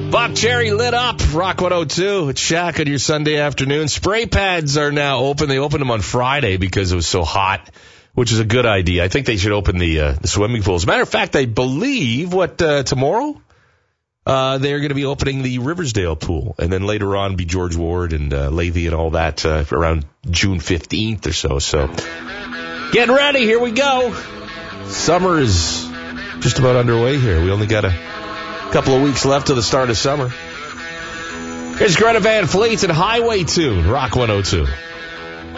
Buck Cherry lit up. Rock 102. It's Shaq on your Sunday afternoon. Spray pads are now open. They opened them on Friday because it was so hot, which is a good idea. I think they should open the swimming pools. As a matter of fact, I believe, tomorrow? They're going to be opening the Riversdale pool. And then later on be George Ward and Levy and all that around June 15th or so. So getting ready. Here we go. Summer is just about underway here. We only got a couple of weeks left to the start of summer. Here's Greta Van Fleet and Highway Tune, Rock 102.